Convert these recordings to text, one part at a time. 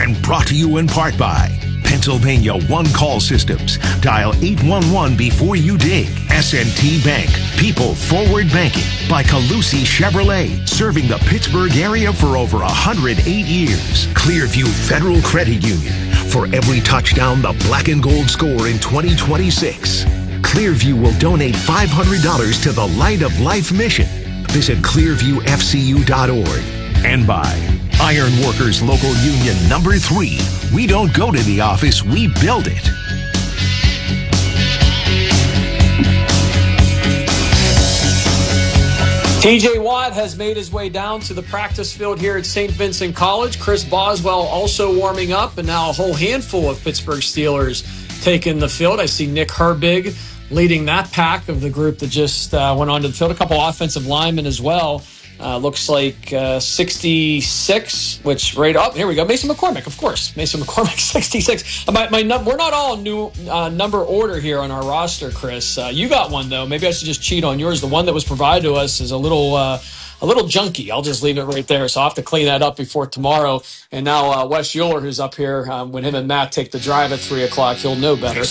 and brought to you in part by Pennsylvania One Call Systems. Dial 811 before you dig. S&T Bank. People Forward Banking. By Calusi Chevrolet. Serving the Pittsburgh area for over 108 years. Clearview Federal Credit Union. For every touchdown the black and gold score in 2026. Clearview will donate $500 to the Light of Life mission. Visit clearviewfcu.org. And by Iron Workers Local Union number 3. We don't go to the office, we build it. TJ Watt has made his way down to the practice field here at St. Vincent College. Chris Boswell also warming up, and now a whole handful of Pittsburgh Steelers taking the field. I see Nick Herbig leading that pack of the group that just went onto the field. A couple offensive linemen as well. Looks like 66, which right up. Here we go. Mason McCormick, of course. Mason McCormick, 66. We're not all new number order here on our roster, Chris. You got one, though. Maybe I should just cheat on yours. The one that was provided to us is a little junky. I'll just leave it right there. So I'll have to clean that up before tomorrow. And now Wes Euler, who's up here, when him and Matt take the drive at 3 o'clock, he'll know better.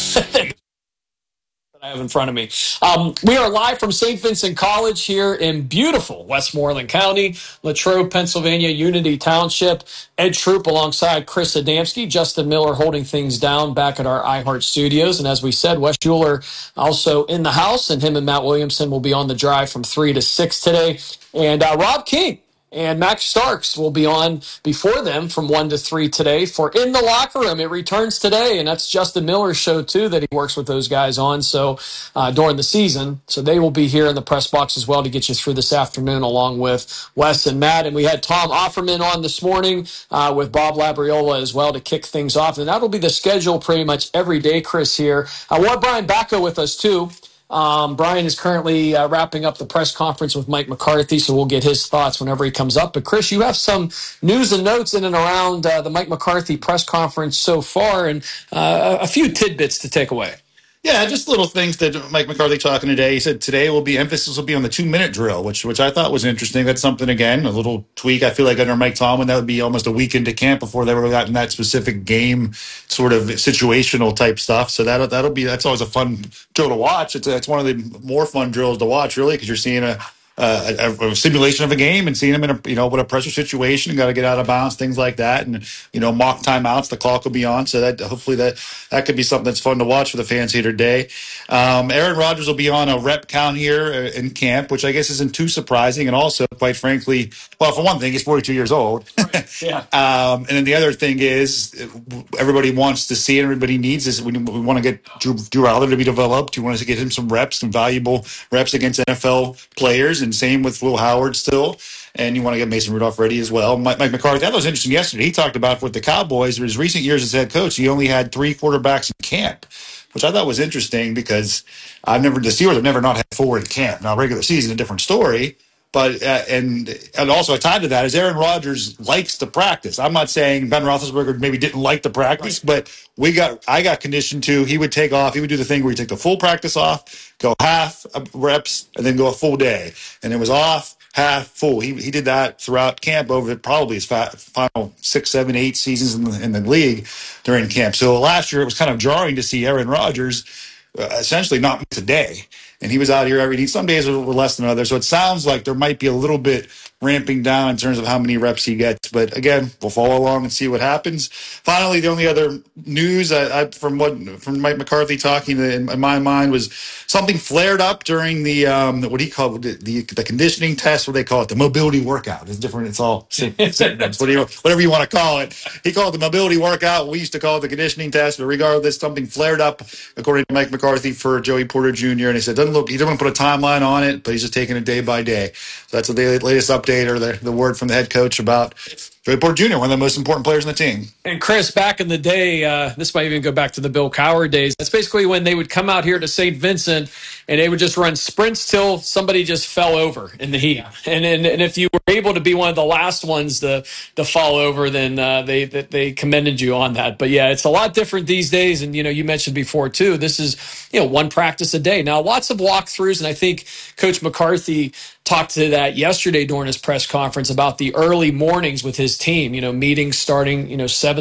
I have in front of me. We are live from St. Vincent College here in beautiful Westmoreland County, Latrobe, Pennsylvania, Unity Township. Ed Troop alongside Chris Adamski, Justin Miller holding things down back at our iHeart Studios. And as we said, Wes Euler also in the house, and him and Matt Williamson will be on the drive from 3 to 6 today. And Rob King and Max Starks will be on before them from 1 to 3 today for In the Locker Room. It returns today, and that's Justin Miller's show, too, that he works with those guys on during the season. So they will be here in the press box as well to get you through this afternoon along with Wes and Matt. And we had Tom Offerman on this morning with Bob Labriola as well to kick things off. And that'll be the schedule pretty much every day, Chris, here. We'll have Brian Bacco with us, too. Brian is currently wrapping up the press conference with Mike McCarthy, so we'll get his thoughts whenever he comes up. But, Chris, you have some news and notes in and around the Mike McCarthy press conference so far, and a few tidbits to take away. Yeah, just little things that Mike McCarthy talking today. He said today emphasis will be on the 2-minute drill, which I thought was interesting. That's something, again, a little tweak. I feel like under Mike Tomlin, that would be almost a week into camp before they would have gotten that specific game sort of situational type stuff. So that's always a fun drill to watch. It's one of the more fun drills to watch, really, because you're seeing a simulation of a game and seeing them in a a pressure situation, got to get out of bounds, things like that, and mock timeouts. The clock will be on, so that hopefully that could be something that's fun to watch for the fans here today. Aaron Rodgers will be on a rep count here in camp, which I guess isn't too surprising, and also, quite frankly, well, for one thing, he's 42 years old. Right. Yeah. And then the other thing is, everybody wants to see, everybody needs is we want to get Drew Allar to be developed. We want to get him some reps, some valuable reps against NFL players. And same with Will Howard still. And you want to get Mason Rudolph ready as well. Mike McCarthy, that was interesting yesterday. He talked about with the Cowboys, in his recent years as head coach, he only had 3 quarterbacks in camp, which I thought was interesting because the Steelers have never not had 4 in camp. Now, regular season, a different story. But and also tied to that is Aaron Rodgers likes to practice. I'm not saying Ben Roethlisberger maybe didn't like to practice, right. But I got conditioned to he would take off. He would do the thing where you take the full practice off, go half reps, and then go a full day. And it was off, half, full. He did that throughout camp over probably his final 6, 7, 8 seasons in the league during camp. So last year it was kind of jarring to see Aaron Rodgers essentially not miss a day. And he was out here every day. Some days were less than others. So it sounds like there might be a little bit ramping down in terms of how many reps he gets. But again, we'll follow along and see what happens. Finally, the only other news from Mike McCarthy talking in my mind was something flared up during the what he called the conditioning test. What they call it, the mobility workout. It's different. It's all synonyms. Whatever you want to call it. He called it the mobility workout. We used to call it the conditioning test. But regardless, something flared up, according to Mike McCarthy, for Joey Porter Jr. And he said, he doesn't want to put a timeline on it, but he's just taking it day by day. So that's the latest update or the word from the head coach about Joey Porter Jr., one of the most important players on the team. And Chris, back in the day, this might even go back to the Bill Cowher days. That's basically when they would come out here to St. Vincent and they would just run sprints till somebody just fell over in the heat. Yeah. And if you were able to be one of the last ones to fall over, then they commended you on that. But yeah, it's a lot different these days. And you mentioned before too, this is one practice a day. Now, lots of walkthroughs, and I think Coach McCarthy talked to that yesterday during his press conference about the early mornings with his team. Meetings starting 7